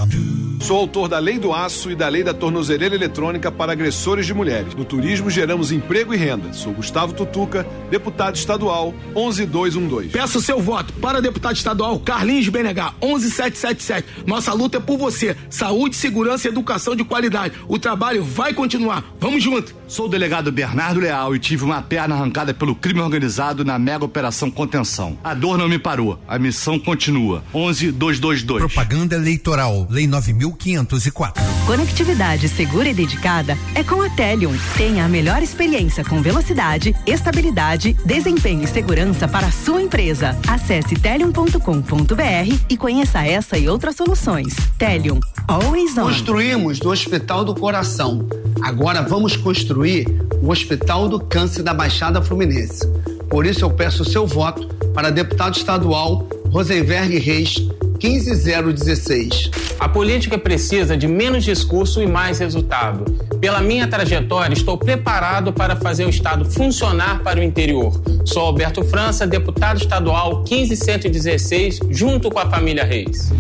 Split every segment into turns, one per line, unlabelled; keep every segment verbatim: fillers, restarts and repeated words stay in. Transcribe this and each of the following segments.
Sou autor da Lei do Aço e da Lei da Tornozeleira Eletrônica para agressores de mulheres. No turismo geramos emprego e renda. Sou Gustavo Tutuca, deputado estadual onze dois um dois.
Peço seu voto para deputado estadual Carlinhos B N H onze sete sete sete. Nossa luta é por você. Saúde, segurança e educação de qualidade. O trabalho vai continuar. Vamos junto.
Sou o delegado Bernardo Leal e tive uma perna arrancada pelo crime organizado na mega operação Contenção. A dor não me parou. A missão continua. onze dois dois dois.
Propaganda eleitoral. Lei nove mil quinhentos e quatro.
Conectividade segura e dedicada é com a Telium. Tenha a melhor experiência com velocidade, estabilidade, desempenho e segurança para a sua empresa. Acesse telium ponto com ponto b r e conheça essa e outras soluções. Telium, always on.
Construímos do Hospital do Coração. Agora vamos construir o Hospital do Câncer da Baixada Fluminense. Por isso eu peço o seu voto para deputado estadual Rosenberg Reis, quinze zero dezesseis.
A política precisa de menos discurso e mais resultado. Pela minha trajetória, estou preparado para fazer o Estado funcionar para o interior. Sou Alberto França, deputado estadual quinze cento e dezesseis, junto com a família Reis.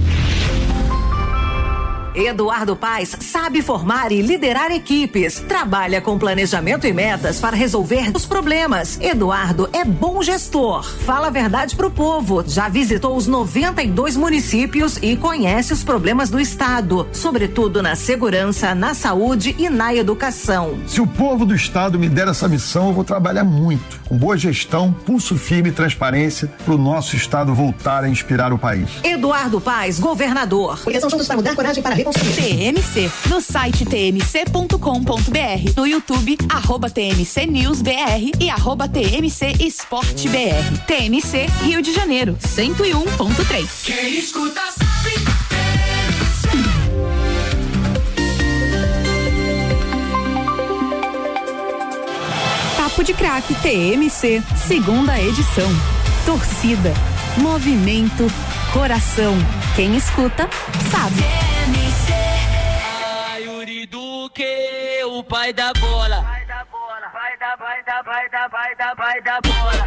Eduardo Paes sabe formar e liderar equipes. Trabalha com planejamento e metas para resolver os problemas. Eduardo é bom gestor. Fala a verdade pro povo. Já visitou os noventa e dois municípios e conhece os problemas do estado, sobretudo na segurança, na saúde e na educação.
Se o povo do estado me der essa missão, eu vou trabalhar muito, com boa gestão, pulso firme e transparência, para o nosso estado voltar a inspirar o país.
Eduardo Paes, governador.
Ligação juntos para mudar, coragem para
T M C, no site t m c ponto com ponto b r, no YouTube, arroba T M C News B R e arroba T M C Esporte B R. T M C Rio de Janeiro, cento e um ponto três.
Quem escuta sabe.
Papo de Craque T M C, segunda edição. Torcida, movimento, coração. Quem escuta, sabe.
Que o pai da bola. Vai da bola, vai da, vai da, vai da, vai da, vai da bola.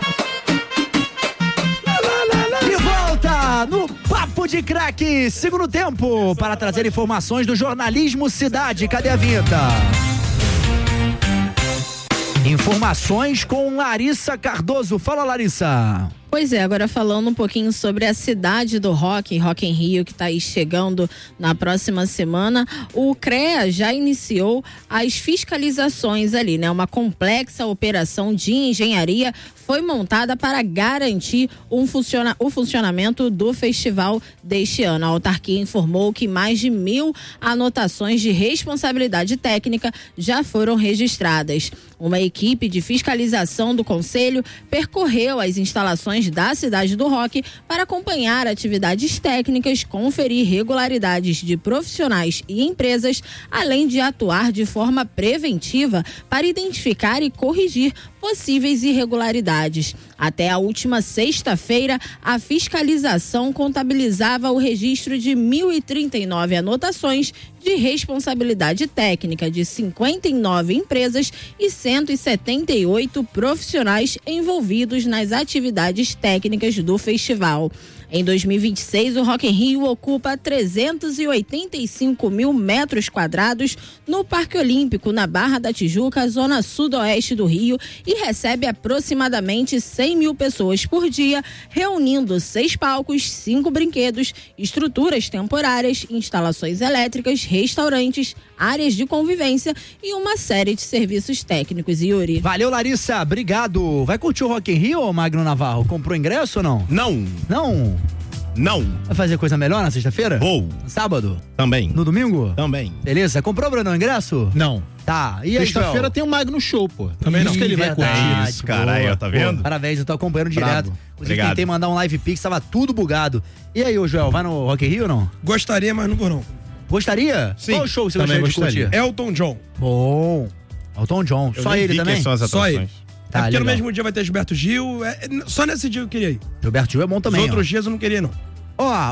De volta no Papo de Craque, segundo tempo, para trazer informações do jornalismo Cidade. Cadê a vinheta? Informações com Larissa Cardoso. Fala, Larissa.
Pois é, agora falando um pouquinho sobre a cidade do rock, Rock in Rio, que está aí chegando na próxima semana, o CREA já iniciou as fiscalizações ali, né? Uma complexa operação de engenharia foi montada para garantir um funciona, o funcionamento do festival deste ano. A autarquia informou que mais de mil anotações de responsabilidade técnica já foram registradas. Uma equipe de fiscalização do Conselho percorreu as instalações da Cidade do Rock para acompanhar atividades técnicas, conferir regularidades de profissionais e empresas, além de atuar de forma preventiva para identificar e corrigir possíveis irregularidades. Até a última sexta-feira, a fiscalização contabilizava o registro de mil e trinta e nove anotações de responsabilidade técnica de cinquenta e nove empresas e cento e setenta e oito profissionais envolvidos nas atividades técnicas do festival. Em dois mil e vinte e seis, o Rock in Rio ocupa trezentos e oitenta e cinco mil metros quadrados no Parque Olímpico, na Barra da Tijuca, zona sudoeste do Rio, e recebe aproximadamente cem mil pessoas por dia, reunindo seis palcos, cinco brinquedos, estruturas temporárias, instalações elétricas, restaurantes, áreas de convivência e uma série de serviços técnicos. Yuri.
Valeu, Larissa. Obrigado. Vai curtir o Rock in Rio, ou Magno Navarro? Comprou ingresso ou não?
Não.
Não?
Não.
Vai fazer coisa melhor na sexta-feira?
Vou.
Sábado?
Também.
No domingo?
Também.
Beleza. Comprou, Bruno, o ingresso?
Não.
Tá. E aí,
sexta-feira tem o Magno Show, pô. Também não. Isso que ele vai curtir. Isso, caralho, tá vendo?
Pô, parabéns, eu tô acompanhando
Bravo.
direto. Inclusive,
Obrigado.
tentei mandar um live pix, tava tudo bugado. E aí, ô Joel, vai no Rock in Rio ou não?
Gostaria, mas não vou não.
Gostaria?
Sim.
Qual show você
Também
gostaria de
gostaria.
curtir?
Elton John.
Bom. Elton John.
Eu
Só
nem
ele
vi
também?
quem são as Só ele.
Tá,
é porque
legal.
no mesmo dia vai ter Gilberto Gil. É, só nesse dia eu queria ir.
Gilberto Gil é bom também.
Os outros
ó.
dias eu não queria, não.
Ó,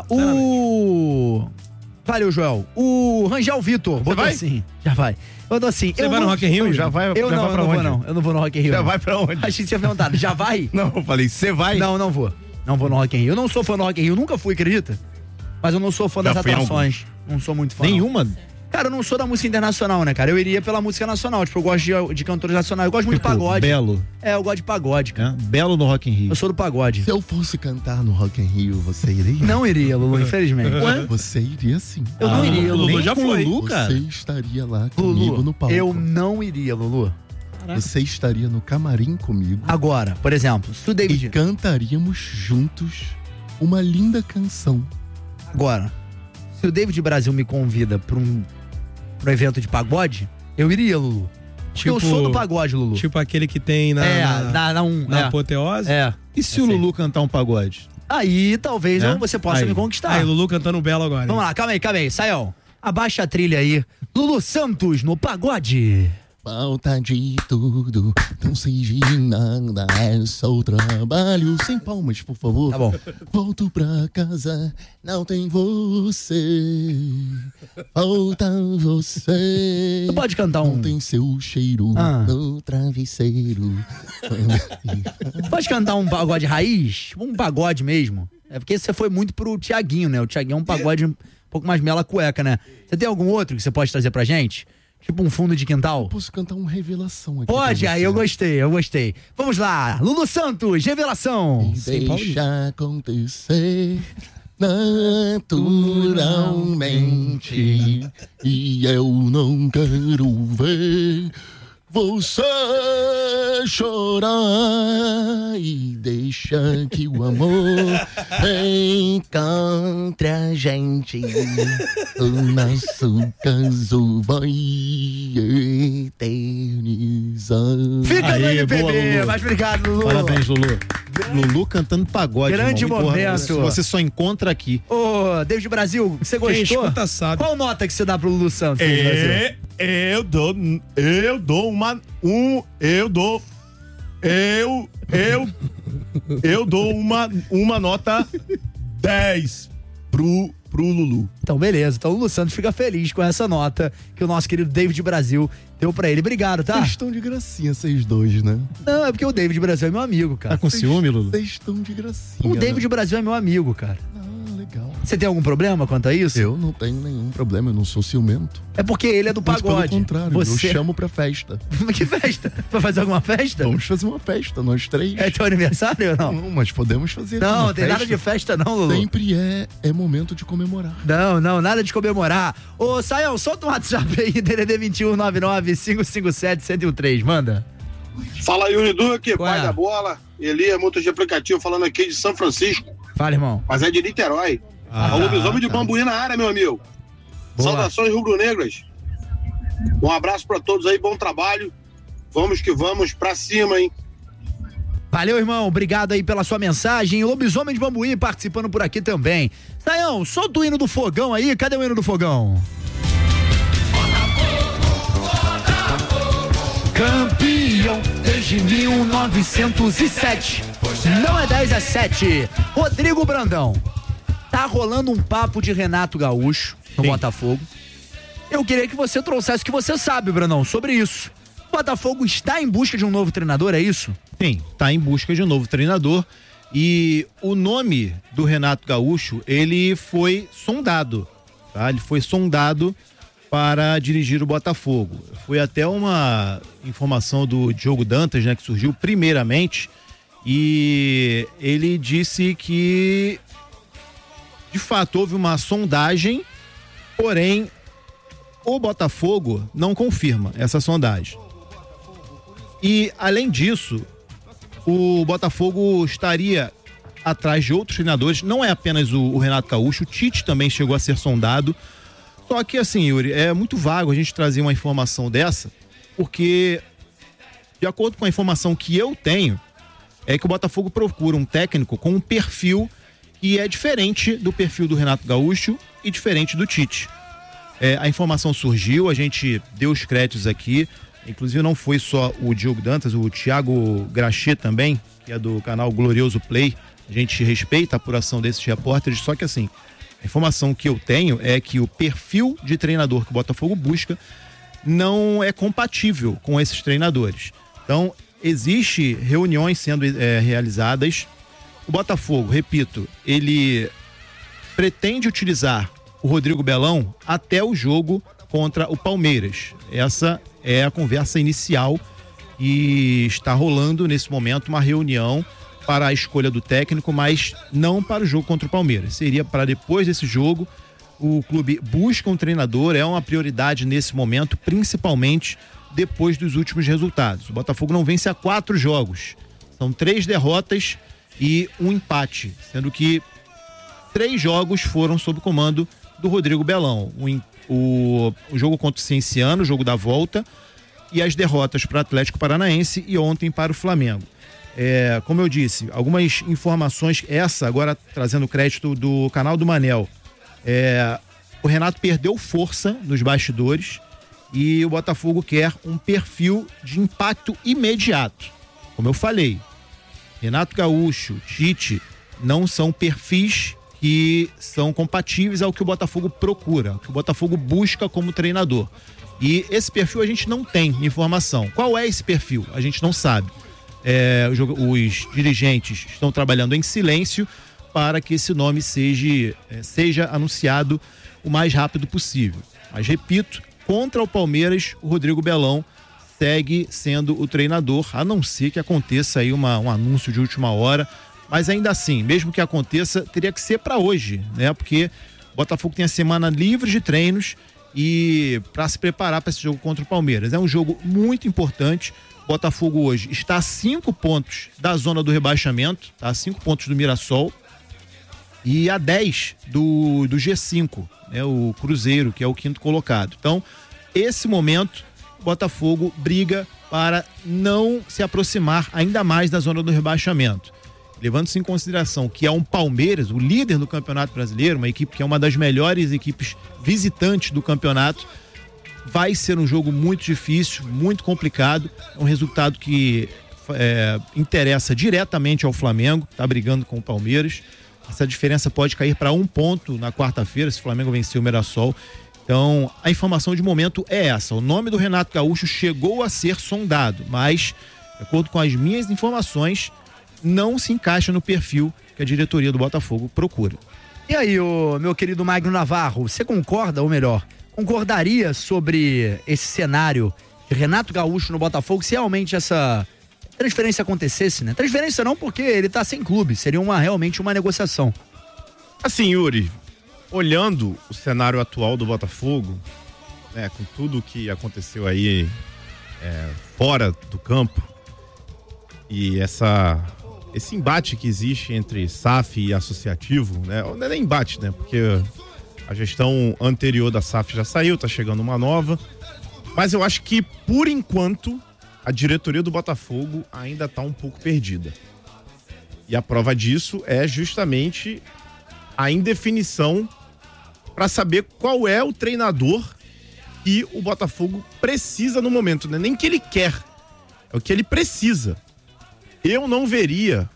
o... Valeu, Joel. O Rangel Vitor. Botou
vai?
assim. Já vai. Botou assim.
Você
eu
vai
não...
no Rock in Rio? Já vai,
Eu
já
não,
vai
eu
pra
não
onde?
vou não. Eu não vou no Rock in Rio.
Já
não.
vai pra onde?
Achei que você tinha perguntado. Já vai?
Não, eu falei, você vai?
Não, não vou. Não vou no Rock in Rio. Eu não sou fã do Rock in Rio. Nunca fui, acredita? Mas eu não sou fã das
Já foi em
atrações. Não sou muito fã.
Nenhuma?
Não. Cara, eu não sou da música internacional, né, cara? Eu iria pela música nacional. Tipo, eu gosto de, de cantores nacionais. Eu gosto muito
Tipo,
de pagode.
Belo.
É, eu gosto de pagode, cara.
É, Belo no Rock in Rio.
Eu sou do pagode.
Se eu fosse cantar no Rock in Rio, você iria?
Não iria, Lulu, infelizmente.
Ué? Você iria sim.
Eu não iria, Lulu.
Nem
Já
com
foi.
Lulu, cara?
Você estaria lá comigo
Lulu,
no palco.
eu não iria, Lulu.
Você estaria no camarim comigo.
Agora, por exemplo, se o David...
E cantaríamos juntos uma linda canção.
Agora, se o David Brasil me convida pra um, pra um evento de pagode, eu iria, Lulu. Porque eu sou do pagode, Lulu.
Tipo aquele que tem na,
é,
na,
na, na, um,
na
é.
apoteose?
É.
E se o Lulu cantar um pagode?
Aí, talvez
É?
eu- você possa
Aí.
me conquistar.
Aí, Lulu cantando um Belo agora.
Vamos lá, calma aí, calma aí. Saião, abaixa a trilha aí. Lulu Santos no pagode.
Falta de tudo, não sei de nada, é só o trabalho. Sem palmas, por favor.
Tá bom.
Volto pra casa, não tem você. Falta você.
Tu pode cantar um...
Não tem seu cheiro
Ah.
no travesseiro.
Pode cantar um pagode raiz? Um pagode mesmo. É porque você foi muito pro Tiaguinho, né? O Tiaguinho é um pagode um pouco mais mela cueca, né? Você tem algum outro que você pode trazer pra gente? Tipo um fundo de quintal?
Posso cantar uma revelação aqui.
Pode,
pra
aí
você.
eu gostei, eu gostei. Vamos lá, Lulu Santos, revelação.
Deixa acontecer naturalmente. E eu não quero ver você chorar. E deixa que o amor encontre a gente. O nosso caso vai eternizar.
Fica no
Aê,
M P B,
boa, Lulu.
mas obrigado, Lulu.
Parabéns, Lulu. Lulu cantando pagode.
Grande
irmão. Porra,
momento.
Você, você só encontra aqui.
Ô, David Brasil, você
Quem
gostou?
escuta sabe.
Qual nota que você dá pro Lulu Santos, David Brasil?
É, eu dou, eu dou uma, um, eu dou, eu, eu, eu dou uma, uma nota dez pro, pro Lulu.
Então, beleza. Então, o Lulu Santos fica feliz com essa nota que o nosso querido David Brasil deu pra ele. Obrigado, tá?
Vocês estão de gracinha, vocês dois, né?
Não, é porque o David Brasil é meu amigo, cara.
Tá com ciúme, Lulu?
Vocês estão de gracinha.
O David Brasil é meu amigo, cara.
Ah, legal.
Você tem algum problema quanto a isso?
Eu não tenho nenhum problema, eu não sou ciumento.
É porque ele é do
Muito
pagode.
pelo contrário,
Você...
eu chamo pra festa.
Que festa? Vai fazer alguma festa?
Vamos fazer uma festa, nós três.
É teu aniversário ou não?
Não, mas podemos fazer.
Não,
uma
tem nada
festa.
de festa não, Lulu.
Sempre é, é momento de comemorar.
Não, não, nada de comemorar. Ô, Saião, solta um WhatsApp aí, D D D vinte e um, nove nove, cinco cinco sete, zero um três, manda.
Fala, Yuri Duque,
Qual
pai
é?
da bola. Elias, motor de aplicativo, falando aqui de São Francisco,
Fala, irmão.
mas é de Niterói.
Ah,
o lobisomem de
tá.
bambuí na área, meu amigo.
Boa.
Saudações rubro-negras. Um abraço pra todos aí, bom trabalho. Vamos que vamos, pra cima, hein?
Valeu, irmão. Obrigado aí pela sua mensagem. O Lobisomem de Bambuí participando por aqui também. Saião, solta o hino do fogão aí. Cadê o hino do fogão? Campeão desde mil novecentos e sete. Não é dez a sete. Rodrigo Brandão. Tá rolando um papo de Renato Gaúcho no
Sim.
Botafogo. Eu queria que você trouxesse o que você sabe, Brandão, sobre isso. O Botafogo está em busca de um novo treinador, é isso?
Sim, tá em busca de um novo treinador. E o nome do Renato Gaúcho, ele foi sondado, tá? Ele foi sondado para dirigir o Botafogo. Foi até uma informação do Diogo Dantas, né, que surgiu primeiramente, e ele disse que de fato houve uma sondagem, porém o Botafogo não confirma essa sondagem. E além disso, o Botafogo estaria atrás de outros treinadores, não é apenas o, o Renato Gaúcho, o Tite também chegou a ser sondado. Só que assim, Yuri, é muito vago a gente trazer uma informação dessa, porque de acordo com a informação que eu tenho, é que o Botafogo procura um técnico com um perfil que é diferente do perfil do Renato Gaúcho e diferente do Tite. É, a informação surgiu, a gente deu os créditos aqui, inclusive não foi só o Diogo Dantas, o Thiago Grachet também, que é do canal Glorioso Play. A gente respeita a apuração desses repórteres, só que assim, a informação que eu tenho é que o perfil de treinador que o Botafogo busca não é compatível com esses treinadores. Então, existe reuniões sendo é, realizadas. O Botafogo, repito, ele pretende utilizar o Rodrigo Belão até o jogo contra o Palmeiras. Essa é a conversa inicial e está rolando nesse momento uma reunião para a escolha do técnico, mas não para o jogo contra o Palmeiras. Seria para depois desse jogo. O clube busca um treinador, é uma prioridade nesse momento, principalmente depois dos últimos resultados. O Botafogo não vence há quatro jogos. São três derrotas e um empate, sendo que três jogos foram sob comando do Rodrigo Belão. O, o, o jogo contra o Cienciano, o jogo da volta, e as derrotas para o Atlético Paranaense e ontem para o Flamengo. É, como eu disse, algumas informações, essa agora trazendo crédito do canal do Manel. É, o Renato perdeu força nos bastidores e o Botafogo quer um perfil de impacto imediato. Como eu falei, Renato Gaúcho, Tite, não são perfis que são compatíveis ao que o Botafogo procura, ao que o Botafogo busca como treinador. E esse perfil a gente não tem informação. Qual é esse perfil? A gente não sabe. É, os, os dirigentes estão trabalhando em silêncio para que esse nome seja, é, seja anunciado o mais rápido possível. Mas repito, contra o Palmeiras, o Rodrigo Belão segue sendo o treinador, a não ser que aconteça aí uma, um anúncio de última hora. Mas ainda assim, mesmo que aconteça, teria que ser para hoje, né? Porque o Botafogo tem a semana livre de treinos e para se preparar para esse jogo contra o Palmeiras. É um jogo muito importante. O Botafogo hoje está a cinco pontos da zona do rebaixamento, tá? A cinco pontos do Mirassol e a dez do, do G cinco, né? O Cruzeiro, que é o quinto colocado. Então, esse momento, o Botafogo briga para não se aproximar ainda mais da zona do rebaixamento. Levando-se em consideração que é um Palmeiras, o líder do Campeonato Brasileiro, uma equipe que é uma das melhores equipes visitantes do campeonato, vai ser um jogo muito difícil, muito complicado, é um resultado que é, interessa diretamente ao Flamengo, está brigando com o Palmeiras. Essa diferença pode cair para um ponto na quarta-feira, se o Flamengo vencer o Mirassol. Então, a informação de momento é essa. O nome do Renato Gaúcho chegou a ser sondado, mas, de acordo com as minhas informações, não se encaixa no perfil que a diretoria do Botafogo procura.
E aí, o meu querido Magno Navarro, você concorda, ou melhor, concordaria sobre esse cenário de Renato Gaúcho no Botafogo se realmente essa transferência acontecesse, né? Transferência não, porque ele tá sem clube, seria uma, realmente uma negociação.
Assim, Yuri, olhando o cenário atual do Botafogo, né, com tudo que aconteceu aí é, fora do campo e essa... esse embate que existe entre S A F e associativo, né? Não é nem embate, né? Porque a gestão anterior da S A F já saiu, tá chegando uma nova. Mas eu acho que, por enquanto, a diretoria do Botafogo ainda tá um pouco perdida. E a prova disso é justamente a indefinição para saber qual é o treinador que o Botafogo precisa no momento, né? Nem que ele quer, é o que ele precisa. Eu não veria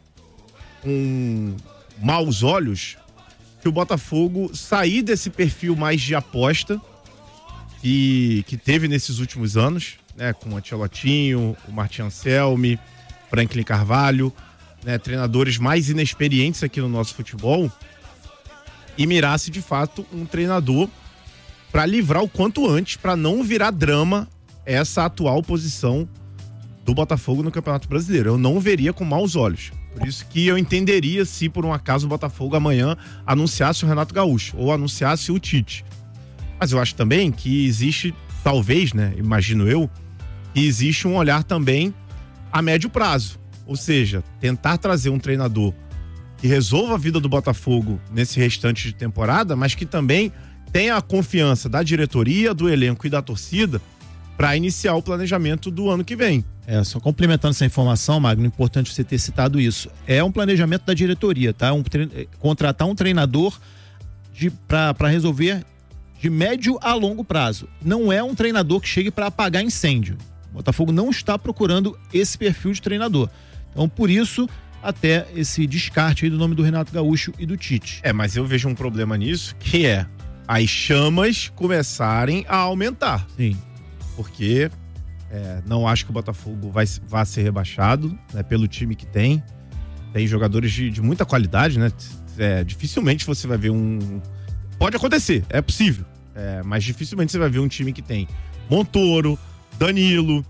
com maus olhos que o Botafogo sair desse perfil mais de aposta que, que teve nesses últimos anos, né? Com o Ancelotinho, o Martin Anselmi, Franklin Carvalho, né? Treinadores mais inexperientes aqui no nosso futebol, e mirasse de fato um treinador para livrar o quanto antes, para não virar drama essa atual posição do Botafogo no Campeonato Brasileiro. Eu não veria com maus olhos. Por isso que eu entenderia se por um acaso o Botafogo amanhã anunciasse o Renato Gaúcho ou anunciasse o Tite. Mas eu acho também que existe, talvez, né, imagino eu, que existe um olhar também a médio prazo. Ou seja, tentar trazer um treinador que resolva a vida do Botafogo nesse restante de temporada, mas que também tenha a confiança da diretoria, do elenco e da torcida para iniciar o planejamento do ano que vem.
É, só complementando essa informação, Magno, importante você ter citado isso. É um planejamento da diretoria, tá? Um tre... Contratar um treinador para resolver de médio a longo prazo. Não é um treinador que chegue para apagar incêndio. O Botafogo não está procurando esse perfil de treinador. Então, por isso, até esse descarte aí do nome do Renato Gaúcho e do Tite.
É, mas eu vejo um problema nisso, que é as chamas começarem a aumentar.
Sim.
Porque é, não acho que o Botafogo vai, vai ser rebaixado, né, pelo time que tem. Tem jogadores de, de muita qualidade, né? é, dificilmente você vai ver um... Pode acontecer, é possível. É, mas dificilmente você vai ver um time que tem Montoro, Danilo,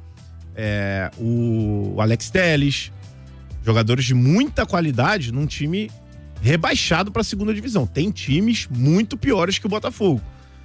é, o Alex Telles, jogadores de muita qualidade num time rebaixado para a segunda divisão. Tem times muito piores que o Botafogo.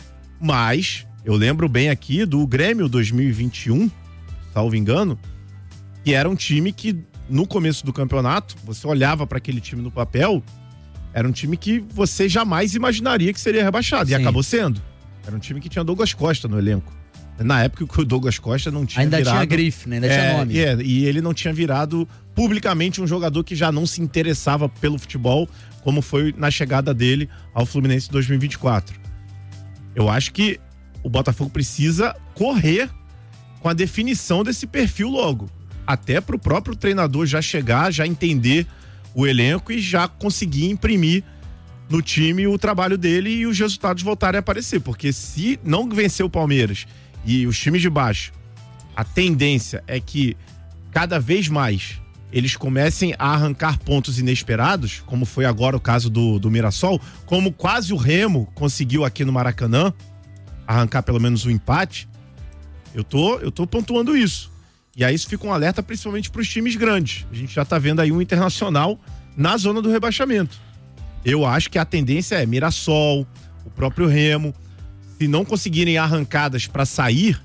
Mas eu lembro bem aqui do Grêmio dois mil e vinte e um, salvo engano, que era um time que no começo do campeonato, você olhava para aquele time no papel, era um time que você jamais imaginaria que seria rebaixado. Sim. E acabou sendo. Era um time que tinha Douglas Costa no elenco. Na época que o Douglas Costa não tinha
Ainda
virado...
tinha grife, né? Ainda
é,
tinha nome.
É, e ele não tinha virado publicamente um jogador que já não se interessava pelo futebol, como foi na chegada dele ao Fluminense dois mil e vinte e quatro. Eu acho que o Botafogo precisa correr com a definição desse perfil logo. Até para o próprio treinador já chegar, já entender o elenco e já conseguir imprimir no time o trabalho dele e os resultados voltarem a aparecer. Porque se não vencer o Palmeiras e os times de baixo, a tendência é que cada vez mais eles comecem a arrancar pontos inesperados, como foi agora o caso do, do Mirassol, como quase o Remo conseguiu aqui no Maracanã, arrancar pelo menos um empate. Eu tô, eu tô pontuando isso. E aí isso fica um alerta principalmente para os times grandes. A gente já tá vendo aí um Internacional na zona do rebaixamento. Eu acho que a tendência é Mirassol, o próprio Remo, se não conseguirem arrancadas para sair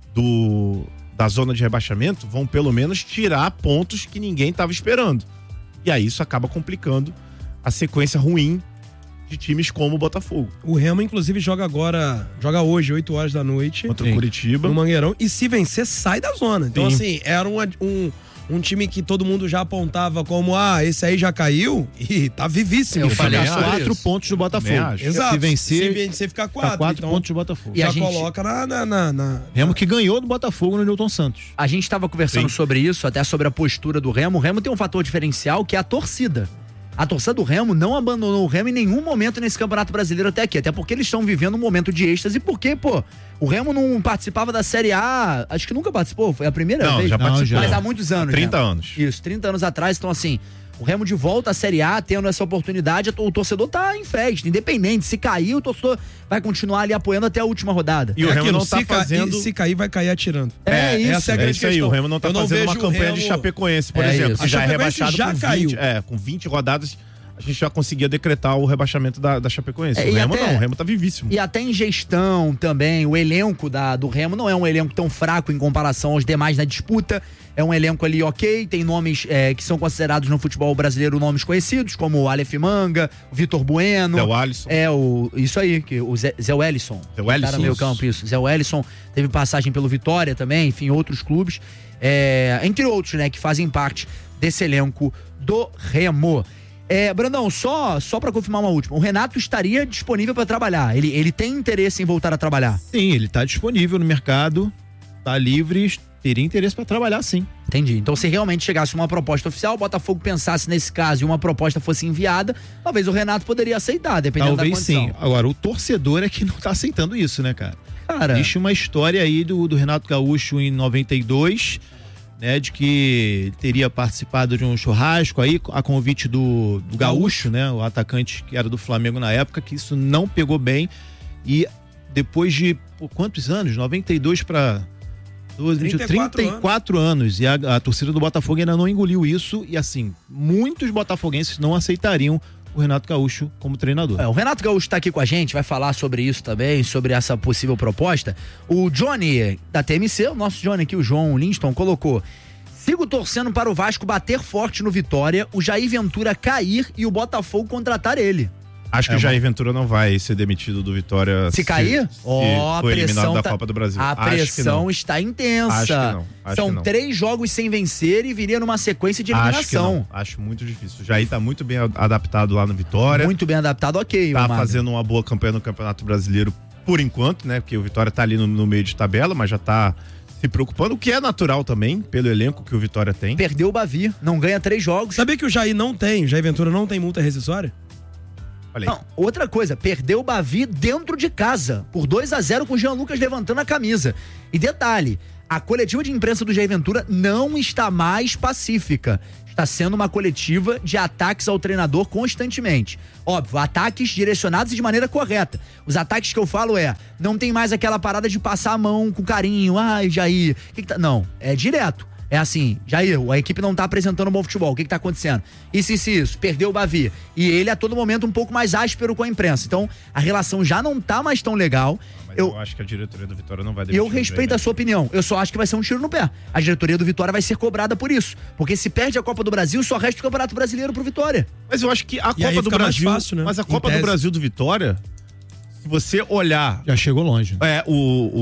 do, da zona de rebaixamento, vão pelo menos tirar pontos que ninguém estava esperando. E aí isso acaba complicando a sequência ruim de times como o Botafogo.
O Remo, inclusive, joga agora, joga hoje, oito horas da noite.
Contra o Curitiba.
No Mangueirão. E se vencer, sai da zona. Então,
Sim.
assim, era um, um, um time que todo mundo já apontava como, ah, esse aí já caiu e tá vivíssimo.
Eu falei
Fica
quatro pontos do Botafogo.
Exato.
Se vencer,
se vencer ficar quatro.
Fica quatro
então,
pontos do Botafogo.
Já
E a gente-
coloca na... na, na, na...
Remo que ganhou do Botafogo no Newton Santos.
A gente estava conversando
Sim.
sobre isso, até sobre a postura do Remo. O Remo tem um fator diferencial que é a torcida. A torcida do Remo não abandonou o Remo em nenhum momento nesse Campeonato Brasileiro até aqui. Até porque eles estão vivendo um momento de êxtase. Porque, pô, o Remo não participava da Série A, acho que nunca participou, foi a primeira
Não,
vez.
já participou.
Mas há muitos anos.
Há trinta
né?
anos.
Isso, trinta anos atrás. Então, assim, o Remo de volta à Série A, tendo essa oportunidade, o torcedor tá em festa, independente. Se cair, o torcedor vai continuar ali apoiando até a última rodada.
E o
É
Remo
aquilo,
não tá
se ca-
fazendo...
e se cair, vai cair atirando.
É, isso.
Essa é a
É
grande
isso aí,
questão.
o Remo não tá
Eu não
fazendo uma
vejo o
campanha de
Remo-
Chapecoense, por
É
exemplo,
isso.
que já
A
é
Chapecoense
rebaixado
já
com
caiu.
vinte, é, com vinte rodadas, a gente já conseguia decretar o rebaixamento da, da Chapecoense.
É,
o
e
Remo
até-
não, o Remo tá vivíssimo.
E até em gestão também, o elenco da, do Remo não é um elenco tão fraco em comparação aos demais na disputa. É um elenco ali ok, tem nomes é, que são considerados no futebol brasileiro nomes conhecidos, como o Aleph Manga, o Vitor Bueno.
Zé Wellison.
É, o, isso aí, que, o Zé, Zé Wellison.
Zé Wellison.
Tá no meio campo, isso. Zé Wellison teve passagem pelo Vitória também, enfim, outros clubes. É, entre outros, né, que fazem parte desse elenco do Remo. É, Brandão, só, só pra confirmar uma última. O Renato estaria disponível pra trabalhar. Ele, ele tem interesse em voltar a trabalhar.
Sim, ele tá disponível no mercado, tá livre, teria interesse pra trabalhar sim.
Entendi. Então, se realmente chegasse uma proposta oficial, o Botafogo pensasse nesse caso e uma proposta fosse enviada, talvez o Renato poderia aceitar, dependendo
Talvez
da condição.
sim. Agora, o torcedor é que não tá aceitando isso, né, cara?
Cara,
Existe uma história aí do, do Renato Gaúcho em noventa e dois, né, de que ele teria participado de um churrasco aí, a convite do, do Gaúcho, né, o atacante que era do Flamengo na época, que isso não pegou bem. E depois de pô, quantos anos? noventa e dois para
trinta e quatro
trinta e quatro anos. E a, a torcida do Botafogo ainda não engoliu isso. E assim, muitos botafoguenses não aceitariam o Renato Gaúcho como treinador.
É, o Renato Gaúcho está aqui com a gente, vai falar sobre isso também, sobre essa possível proposta. O Johnny, da T M C, o nosso Johnny aqui, o João Linston, colocou: sigo torcendo para o Vasco bater forte no Vitória, o Jair Ventura cair e o Botafogo contratar ele.
Acho que
É
o Jair
uma-
Ventura não vai ser demitido do Vitória
Se cair?
se
Ó, a
for eliminado
pressão
da
tá-
Copa do Brasil.
A
Acho que
pressão
não.
está intensa.
Acho que não, acho
São
que não.
três jogos sem vencer e viria numa sequência de
Acho que
eliminação.
não. Acho muito difícil. O Jair tá muito bem a- adaptado lá no Vitória.
Muito bem adaptado, ok.
Tá
Magno.
fazendo uma boa campanha no Campeonato Brasileiro por enquanto, né? Porque o Vitória tá ali no, no meio de tabela, mas já tá se preocupando, o que é natural também, pelo elenco que o Vitória tem.
Perdeu o Bavi, não ganha três jogos.
Sabia que o Jair não tem, o Jair Ventura não tem multa rescisória?
Olha aí.
Não, outra coisa, perdeu o Bavi dentro de casa, por dois a zero com o Jean Lucas levantando a camisa. E detalhe, a coletiva de imprensa do Jair Ventura não está mais pacífica. Tá sendo uma coletiva de ataques ao treinador constantemente. Óbvio, ataques direcionados e de maneira correta. Os ataques que eu falo é, não tem mais aquela parada de passar a mão com carinho, ai, Jair, que que tá... Não, é direto. É assim, Jair, a equipe não tá apresentando um bom futebol, o que que tá acontecendo? Isso, isso, isso, perdeu o Bavi. E ele a todo momento um pouco mais áspero com a imprensa. Então, a relação já não tá mais tão legal.
Mas
eu,
eu acho que a diretoria do Vitória não vai demitir.
Eu respeito a sua opinião, eu só acho que vai ser um tiro no pé. A diretoria do Vitória vai ser cobrada por isso. Porque se perde a Copa do Brasil, só resta o Campeonato Brasileiro pro Vitória.
Mas eu acho que a
E aí
Copa do
fica mais
Brasil,
fácil, né?
mas a
Em
Copa do
tese.
Brasil do Vitória, se você olhar,
já chegou longe.
É, o,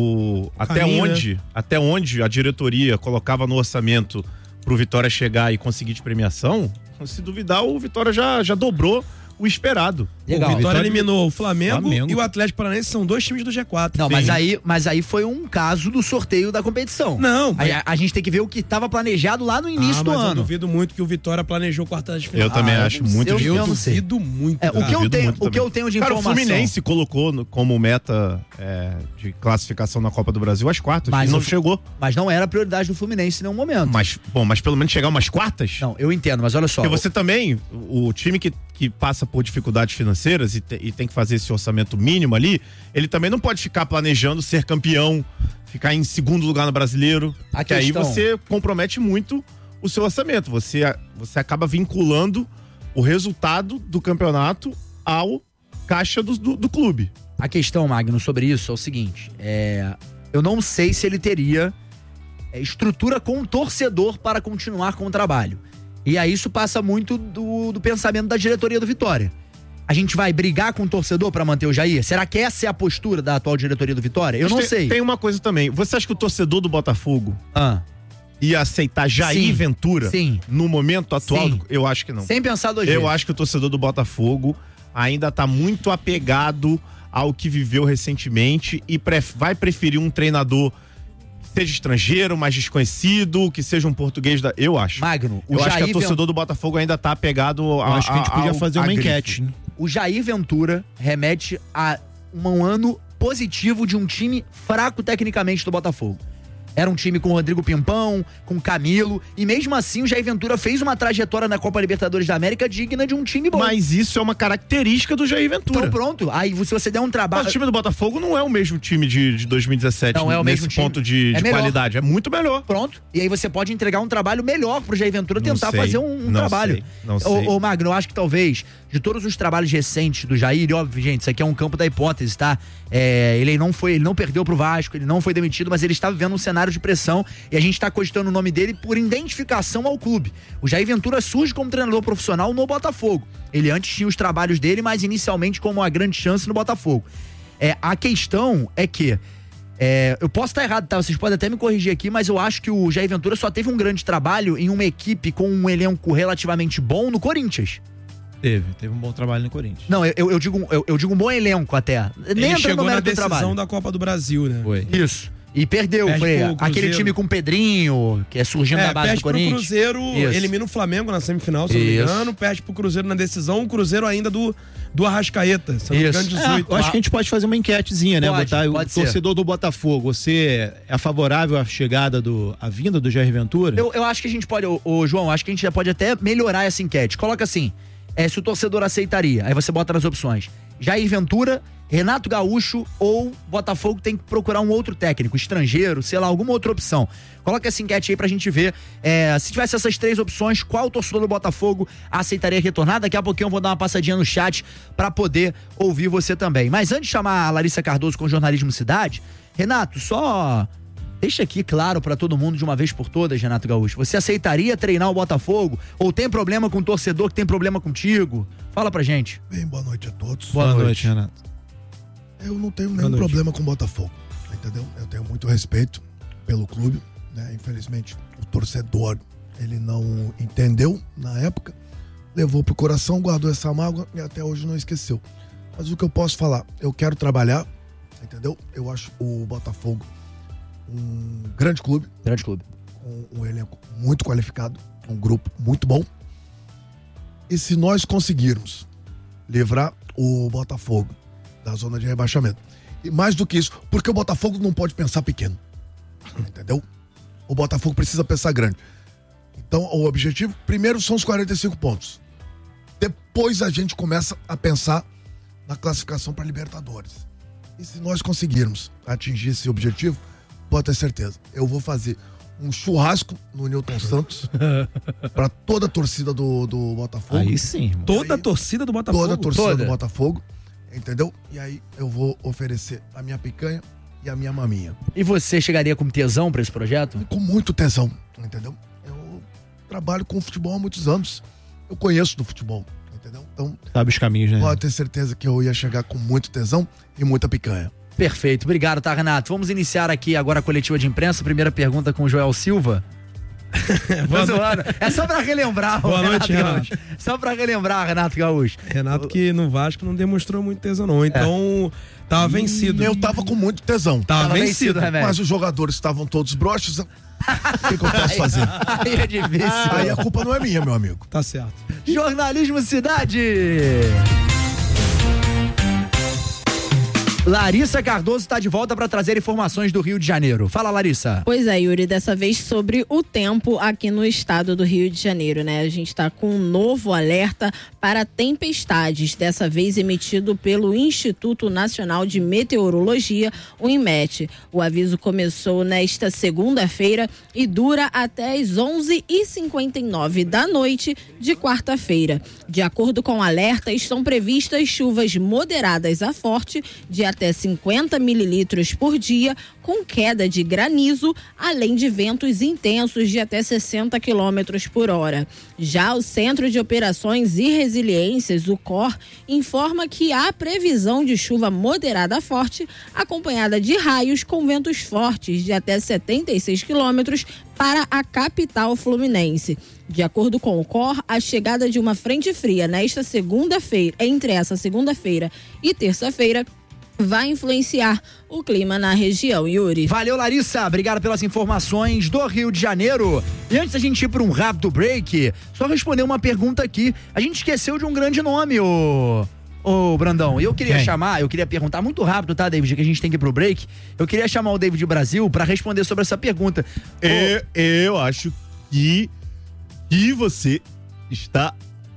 o até
Caminho,
onde,
né?
até onde a diretoria colocava no orçamento pro Vitória chegar e conseguir de premiação, se duvidar, o Vitória já, já dobrou o esperado.
O Vitória eliminou o Flamengo,
Flamengo.
e o Atlético Paranaense, são dois times do G quatro.
Não, mas aí, mas aí foi um caso do sorteio da competição.
Não,
mas... a, a gente tem que ver o que estava planejado lá no início
ah,
do
mas eu
ano.
duvido muito que o Vitória planejou quartas de final.
Eu também
Ah,
acho
eu
muito
eu,
difícil.
Eu duvido muito.
É, o que eu
Duvido
tenho,
muito
o que
também.
eu tenho de
Cara,
informação.
o Fluminense colocou no- como meta é, de classificação na Copa do Brasil as quartas,
Mas
e não
o-
chegou.
Mas não era a prioridade do Fluminense em nenhum momento.
Mas, bom, mas pelo menos chegar umas quartas?
Não, eu entendo, mas olha só.
Porque você também, o time que, que passa por dificuldades financeiras e, te- e tem que fazer esse orçamento mínimo ali, ele também não pode ficar planejando ser campeão, ficar em segundo lugar no Brasileiro,
A
porque aí
questão-
você compromete muito o seu orçamento. Você, você acaba vinculando o resultado do campeonato ao caixa do, do, do clube.
A questão, Magno, sobre isso é o seguinte: é, eu não sei se ele teria é, estrutura com o torcedor para continuar com o trabalho. E aí isso passa muito do, do pensamento da diretoria do Vitória. A gente vai brigar com o torcedor para manter o Jair? Será que essa é a postura da atual diretoria do Vitória? Eu
Mas
não
tem,
sei.
Tem uma coisa também. Você acha que o torcedor do Botafogo
ah.
ia aceitar Jair
Sim,
Ventura
sim.
no momento atual?
Sim.
do- Eu acho que não.
Sem pensar duas
Eu
vezes.
acho que o torcedor do Botafogo ainda tá muito apegado ao que viveu recentemente e pref- vai preferir um treinador que seja estrangeiro, mais desconhecido, que seja um português da... Eu acho.
Magno, o
Eu acho que
Jair
o torcedor do Botafogo ainda tá apegado a,
acho que a gente
a-
podia
ao-
fazer uma
à grife.
enquete, hein? O Jair Ventura remete a um ano positivo de um time fraco tecnicamente do Botafogo. Era um time com o Rodrigo Pimpão, com o Camilo, e mesmo assim o Jair Ventura fez uma trajetória na Copa Libertadores da América digna de um time bom.
Mas isso é uma característica do Jair Ventura.
Então pronto, aí se você der um trabalho...
Mas o time do Botafogo não é o mesmo time de, de dois mil e dezessete
Não é o
nesse
mesmo time.
ponto de,
É
de
melhor.
qualidade. É muito melhor.
Pronto. E aí você pode entregar um trabalho melhor pro Jair Ventura
Não
tentar
sei.
fazer um, um
Não
trabalho.
sei. Não
Ô,
sei.
ô, Magno, eu acho que talvez, de todos os trabalhos recentes do Jair, e óbvio, gente, isso aqui é um campo da hipótese, tá? É, ele não foi, ele não perdeu pro Vasco, ele não foi demitido, mas ele está vivendo um cenário de pressão e a gente está cogitando o nome dele por identificação ao clube. O Jair Ventura surge como treinador profissional no Botafogo. Ele antes tinha os trabalhos dele, mas inicialmente como uma grande chance no Botafogo. É, a questão é que É, eu posso estar errado, tá? Vocês podem até me corrigir aqui, mas eu acho que o Jair Ventura só teve um grande trabalho em uma equipe com um elenco relativamente bom no Corinthians.
Teve, teve um bom trabalho no Corinthians.
Não, eu, eu, digo, eu, eu digo um bom elenco até.
Ele
Nem entra
chegou
no
na
mérito do
decisão
trabalho.
da Copa do Brasil, né?
Foi.
Isso. E perdeu,
Perde
foi
pro
aquele
Cruzeiro.
time com o Pedrinho, que é surgindo
É,
da base
perde
do Corinthians.
pro Cruzeiro,
Isso.
elimina o Flamengo na semifinal, se eu não me
Isso.
engano, perde pro Cruzeiro na decisão, o Cruzeiro ainda do, do Arrascaeta, se eu não me engano,
É,
dezoito.
eu acho que a gente pode fazer uma enquetezinha, né?
Pode,
Botar
pode
o
ser.
torcedor do Botafogo. Você é favorável à chegada do. à vinda do Jair Ventura?
Eu, eu acho que a gente pode, ô, ô, João, acho que a gente já pode até melhorar essa enquete. Coloca assim, é, se o torcedor aceitaria, aí você bota nas opções, Jair Ventura, Renato Gaúcho ou Botafogo tem que procurar um outro técnico, estrangeiro, sei lá, alguma outra opção. Coloca essa enquete aí pra gente ver, é, se tivesse essas três opções, qual torcedor do Botafogo aceitaria retornar? Daqui a pouquinho eu vou dar uma passadinha no chat pra poder ouvir você também. Mas antes de chamar a Larissa Cardoso com Jornalismo Cidade, Renato, só... deixa aqui claro pra todo mundo de uma vez por todas, Renato Gaúcho. Você aceitaria treinar o Botafogo? Ou tem problema com o torcedor que tem problema contigo? Fala pra gente.
Bem, boa noite a todos.
Boa Boa noite. noite,
Renato.
Eu não tenho
Boa
nenhum
noite.
problema com o Botafogo, entendeu? Eu tenho muito respeito pelo clube, né? Infelizmente, o torcedor, ele não entendeu na época, levou pro coração, guardou essa mágoa e até hoje não esqueceu. Mas o que eu posso falar? Eu quero trabalhar, entendeu? Eu acho o Botafogo um grande clube.
Grande clube.
Com um elenco muito qualificado, um grupo muito bom. E se nós conseguirmos livrar o Botafogo da zona de rebaixamento, e mais do que isso, porque o Botafogo não pode pensar pequeno, entendeu? O Botafogo precisa pensar grande. Então, o objetivo, primeiro são os quarenta e cinco pontos. Depois a gente começa a pensar na classificação para Libertadores. E se nós conseguirmos atingir esse objetivo, pode ter certeza, eu vou fazer um churrasco no Newton Santos para toda a torcida do, do Botafogo.
Aí sim, irmão.
Toda a
Aí,
torcida do Botafogo?
Toda a torcida
Toda.
do Botafogo, entendeu? E aí eu vou oferecer a minha picanha e a minha maminha.
E você chegaria com tesão pra esse projeto?
Com muito tesão, entendeu? Eu trabalho com futebol há muitos anos. Eu conheço do futebol, entendeu? Então,
sabe os caminhos, né?
Pode ter certeza que eu ia chegar com muito tesão e muita picanha.
Perfeito, obrigado, tá, Renato? Vamos iniciar aqui agora a coletiva de imprensa. Primeira pergunta com o Joel Silva. Tô zoando. É só pra relembrar.
Boa
Renato
noite, Renato.
Gaúcho. Só pra relembrar, Renato Gaúcho.
Renato que no Vasco não demonstrou muito tesão, não. Então, é. tava vencido.
Eu tava com muito tesão.
Tava, tava vencido,
vencido mas os jogadores estavam todos broxos. O que, que eu posso fazer?
Aí é difícil.
Aí a culpa não é minha, meu amigo.
Tá certo.
Jornalismo Cidade. Larissa Cardoso está de volta para trazer informações do Rio de Janeiro. Fala, Larissa.
Pois é, Yuri, dessa vez sobre o tempo aqui no estado do Rio de Janeiro, né? A gente está com um novo alerta para tempestades, dessa vez emitido pelo Instituto Nacional de Meteorologia, o INMET. O aviso começou nesta segunda-feira e dura até as onze e cinquenta e nove da noite de quarta-feira. De acordo com o alerta, estão previstas chuvas moderadas a forte de até cinquenta mililitros por dia, com queda de granizo, além de ventos intensos de até sessenta quilômetros por hora. Já o Centro de Operações e Resiliências, o C O R, informa que há previsão de chuva moderada forte, acompanhada de raios com ventos fortes de até setenta e seis quilômetros para a capital fluminense. De acordo com o C O R, a chegada de uma frente fria nesta segunda-feira, entre essa segunda-feira e terça-feira, vai influenciar o clima na região, Yuri.
Valeu, Larissa. Obrigado pelas informações do Rio de Janeiro. E antes da gente ir para um rápido break, só responder uma pergunta aqui. A gente esqueceu de um grande nome, ô... Ô, Brandão, eu queria
Quem?
chamar, eu queria perguntar muito rápido, tá, David, que a gente tem que ir pro break. Eu queria chamar o David Brasil para responder sobre essa pergunta.
Eu, eu acho que, que você está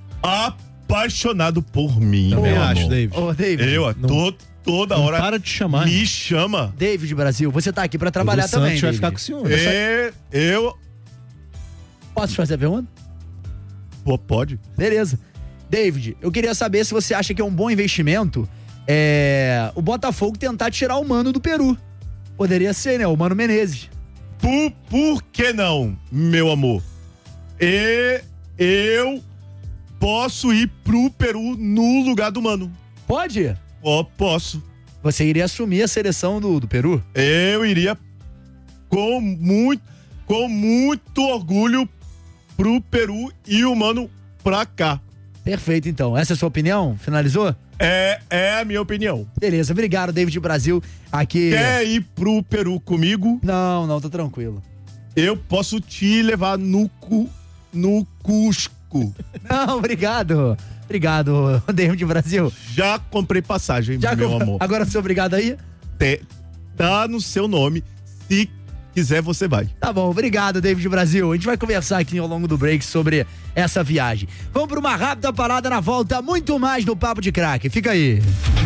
apaixonado por mim,
Também
meu
acho,
amor.
David.
Ô, David.
Eu,
Não-
tô, toda
não
hora
para de chamar.
me chama.
David Brasil, você tá aqui para trabalhar
O
também,
Santos vai
David.
ficar com ciúme.
É, eu...
Posso fazer a pergunta?
Pô, pode?
Beleza. David, eu queria saber se você acha que é um bom investimento é, o Botafogo tentar tirar o Mano do Peru. Poderia ser, né? O Mano Menezes.
Por, por que não, meu amor? E, eu posso ir pro Peru no lugar do Mano.
Pode?
Ó, posso.
Você iria assumir a seleção do, do Peru?
Eu iria com muito, com muito orgulho pro Peru e o Mano pra cá.
Perfeito, então. Essa é a sua opinião? Finalizou?
É, é a minha opinião.
Beleza, obrigado, David Brasil. Aqui.
Quer ir pro Peru comigo?
Não, não, tô tranquilo.
Eu posso te levar no, cu, no Cusco.
Não, obrigado. Obrigado, David Brasil.
Já comprei passagem,
Já
meu
comp-
amor.
Agora seu obrigado aí?
Te- tá no seu nome. Se quiser, você vai.
Tá bom, obrigado, David Brasil. A gente vai conversar aqui ao longo do break sobre essa viagem. Vamos para uma rápida parada, na volta, muito mais no Papo de Craque. Fica aí.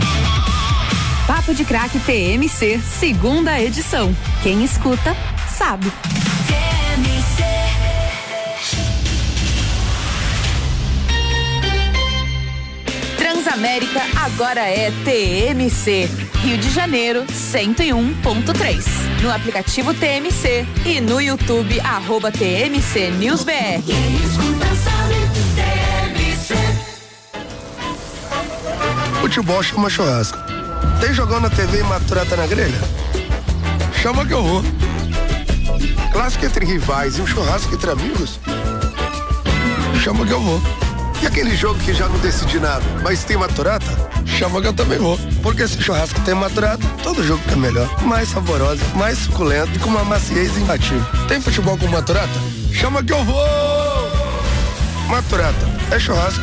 Papo de Craque T M C, segunda edição. Quem escuta, sabe. Transamérica agora é T M C. Rio de Janeiro, cento e um ponto três. No aplicativo T M C e no YouTube, arroba T M C News B R.
Futebol chama churrasco. Tem jogão na T V e maturata na grelha? Chama que eu vou. Clássico entre rivais e um churrasco entre amigos? Chama que eu vou. E aquele jogo que já não decidi nada, mas tem maturata? Chama que eu também vou. Porque se churrasco tem maturata, todo jogo fica melhor. Mais saborosa, mais suculento e com uma maciez imbatível. Tem futebol com maturata? Chama que eu vou! Maturata é churrasco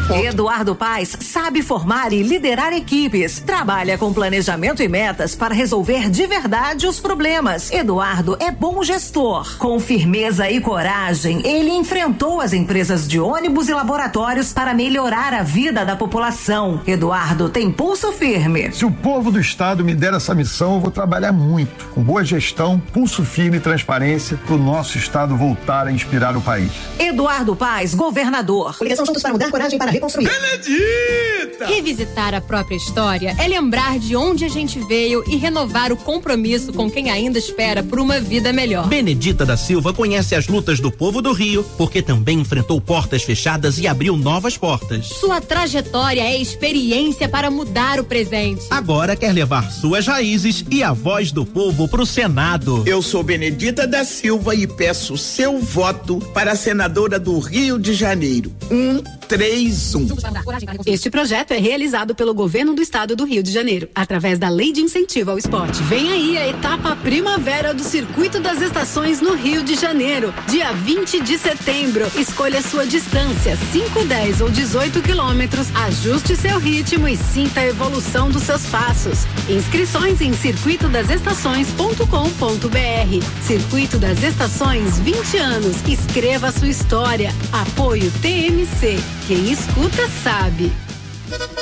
ponto.
Eduardo Paes sabe formar e liderar equipes. Trabalha com planejamento e metas para resolver de verdade os problemas. Eduardo é bom gestor. Com firmeza e coragem, ele enfrentou as empresas de ônibus e laboratórios para melhorar a vida da população. Eduardo tem pulso firme.
Se o povo do estado me der essa missão, eu vou trabalhar muito, com boa gestão, pulso firme e transparência, para o nosso estado voltar a inspirar o país.
Eduardo Paes, governador.
Coligação Juntos para Mudar, coragem para reconstruir.
Benedita! Revisitar a própria história é lembrar de onde a gente veio e renovar o compromisso com quem ainda espera por uma vida melhor.
Benedita da Silva conhece as lutas do povo do Rio, porque também enfrentou portas fechadas e abriu novas portas.
Sua trajetória é experiência para mudar o presente.
Agora quer levar suas raízes e a voz do povo pro Senado.
Eu sou Benedita da Silva e peço seu voto para a senadora do Rio de Janeiro. Um, três, um.
Este projeto é realizado pelo governo do estado do Rio de Janeiro, através da Lei de Incentivo ao Esporte. Vem aí a etapa primavera do Circuito das Estações no Rio de Janeiro, dia vinte de setembro. Escolha sua distância, cinco, dez ou dezoito quilômetros, ajuste seu ritmo e sinta a evolução dos seus passos. Inscrições em circuito das estações ponto com ponto br. Circuito das Estações, vinte anos. Escreva sua história. Apoio T M C. Quem escuta sabe.